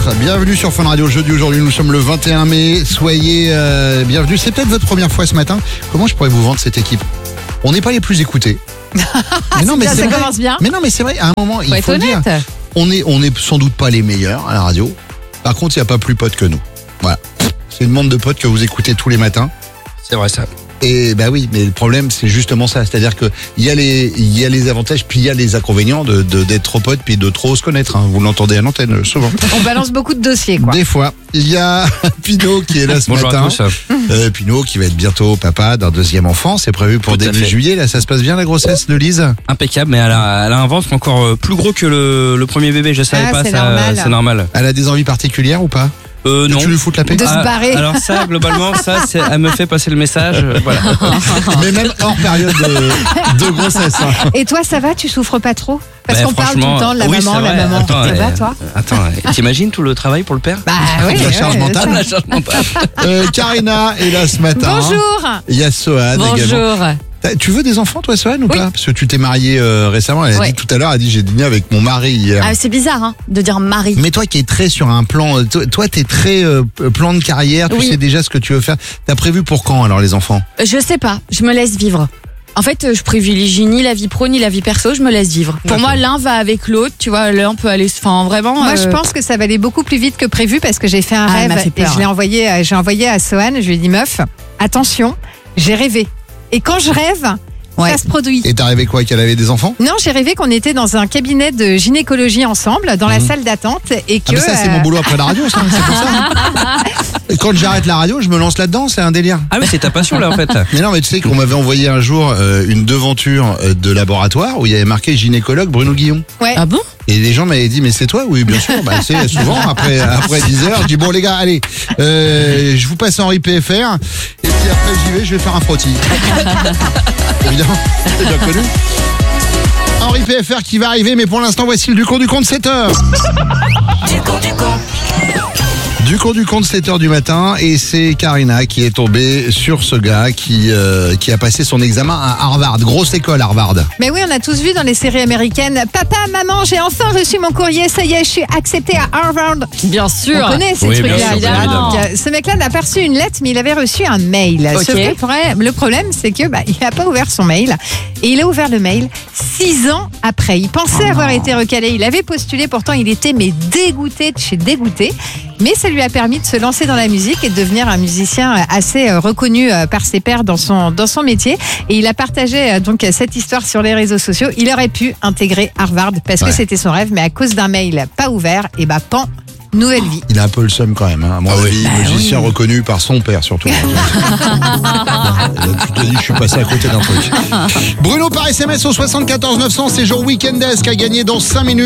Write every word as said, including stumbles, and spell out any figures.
quatre. Bienvenue sur Fun Radio. Jeudi aujourd'hui, nous sommes le vingt et un mai. Soyez euh, bienvenus. C'est peut-être votre première fois ce matin. Comment je pourrais vous vendre cette équipe? On n'est pas les plus écoutés. Mais non, mais bien, ça vrai. commence bien. Mais non, mais c'est vrai. À un moment, faut il faut le dire. On est, on est sans doute pas les meilleurs à la radio. Par contre, il n'y a pas plus potes que nous. Voilà. C'est une bande de potes que vous écoutez tous les matins. C'est vrai ça. Et bah oui, mais le problème c'est justement ça, c'est-à-dire que il y a les il y a les avantages puis il y a les inconvénients de de d'être trop potes puis de trop se connaître. Hein. Vous l'entendez à l'antenne souvent. On balance beaucoup de dossiers quoi. Des fois, il y a Pinot qui est là ce Bonjour matin. À tous. Euh, Pinot qui va être bientôt papa d'un deuxième enfant. C'est prévu pour début juillet. Là, ça se passe bien la grossesse de Lise. Impeccable, mais elle a, elle a un ventre encore plus gros que le, le premier bébé. Je savais ah, pas. C'est ça, normal. C'est normal. Elle a des envies particulières ou pas? Euh, non. Tu lui foutes la paix? De se barrer. Ah, alors ça, globalement, ça, c'est, elle me fait passer le message. Euh, voilà. Mais même hors période de, de grossesse. Hein. Et toi, ça va? Tu souffres pas trop? Parce bah, qu'on parle tout le temps de la oui, maman, la maman. Attends, ça euh, va, toi? Attends, t'imagines tout le travail pour le père? Bah oui. La ouais, charge ouais, mentale. La charge mentale. Euh, Karina est là ce matin. Bonjour. Il y a Sohan également. Bonjour. Tu veux des enfants, toi, Sohan, ou oui. pas? Parce que tu t'es mariée euh, récemment. Elle a ouais. dit tout à l'heure, elle a dit j'ai dîné avec mon mari hier. Ah, c'est bizarre hein, de dire mari. Mais toi qui es très sur un plan, toi, toi t'es très euh, plan de carrière, tu oui. sais déjà ce que tu veux faire. T'as prévu pour quand alors les enfants? Je sais pas, je me laisse vivre. En fait, je privilégie ni la vie pro ni la vie perso, je me laisse vivre. Pour moi, l'un va avec l'autre, tu vois, l'un peut aller, enfin vraiment. Moi, euh... je pense que ça va aller beaucoup plus vite que prévu parce que j'ai fait un ah, rêve fait peur, et je l'ai envoyé, j'ai envoyé à Sohan. Je lui ai dit meuf, attention, j'ai rêvé. Et quand je rêve, ouais. ça se produit. Et t'as rêvé quoi? Qu'elle avait des enfants? Non, j'ai rêvé qu'on était dans un cabinet de gynécologie ensemble, dans mmh. la salle d'attente. Et que, ah mais ça, c'est euh... mon boulot après la radio, ça, c'est pour ça. Et quand j'arrête la radio, je me lance là-dedans, c'est un délire. Ah mais c'est ta passion là en fait. Mais non, mais tu sais qu'on m'avait envoyé un jour euh, une devanture euh, de laboratoire où il y avait marqué gynécologue Bruno Guillon. Ouais. Ah bon? Et les gens m'avaient dit mais c'est toi? Oui bien sûr, bah c'est souvent après après dix heures, je dis bon les gars, allez, euh, je vous passe Henri P F R et puis après j'y vais, je vais faire un frottis. Évidemment, c'est bien connu. Henri P F R qui va arriver, mais pour l'instant voici le du cours du compte sept heures. Du cours du compte. Du cours du compte sept heures du matin et c'est Karina qui est tombée sur ce gars qui euh, qui a passé son examen à Harvard, grosse école Harvard. Mais oui, on a tous vu dans les séries américaines. Papa, maman, j'ai enfin reçu mon courrier, ça y est, je suis accepté à Harvard. Bien sûr. On connaît ces oui, trucs-là. évidemment. Donc, ce mec-là n'a pas reçu une lettre, mais il avait reçu un mail. Okay. Sauf que le problème, le problème, c'est que bah, il n'a pas ouvert son mail et il a ouvert le mail six ans après. Il pensait oh avoir non. été recalé, il avait postulé, pourtant il était mais dégoûté de chez dégoûté. Mais ça lui a permis de se lancer dans la musique et de devenir un musicien assez reconnu par ses pairs dans son, dans son métier. Et il a partagé donc cette histoire sur les réseaux sociaux. Il aurait pu intégrer Harvard parce ouais. que c'était son rêve, mais à cause d'un mail pas ouvert, et bah pan, nouvelle vie. Il a un peu le seum quand même, hein. À mon ah avis, bah musicien oui. reconnu par son père surtout. Tu te dis, je suis passé à côté d'un truc. Bruno par S M S au soixante-quatorze neuf cents, c'est jour Weekend Desk à gagner dans cinq minutes.